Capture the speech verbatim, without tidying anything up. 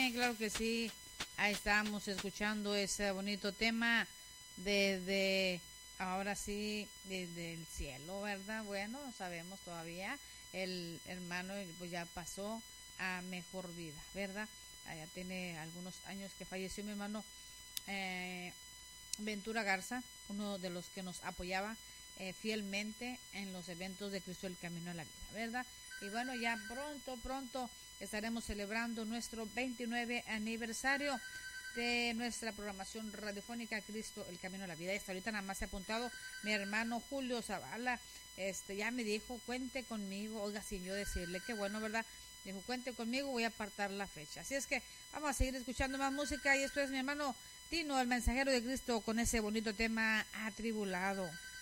bien, claro que sí. Ahí estamos escuchando ese bonito tema desde, ahora sí, desde el cielo, ¿verdad? Bueno, no sabemos todavía. El hermano pues ya pasó a mejor vida, ¿verdad? Ya tiene algunos años que falleció mi hermano eh, Ventura Garza, uno de los que nos apoyaba eh, fielmente en los eventos de Cristo el Camino a la Vida, ¿verdad? Y bueno, ya pronto, pronto estaremos celebrando nuestro veintinueve aniversario de nuestra programación radiofónica Cristo el Camino a la Vida. Y hasta ahorita nada más se ha apuntado mi hermano Julio Zavala. Este ya me dijo, cuente conmigo, oiga, sin yo decirle, qué bueno, ¿verdad? Dijo, cuente conmigo, voy a apartar la fecha. Así es que vamos a seguir escuchando más música y esto es mi hermano Tino, el mensajero de Cristo, con ese bonito tema Atribulado.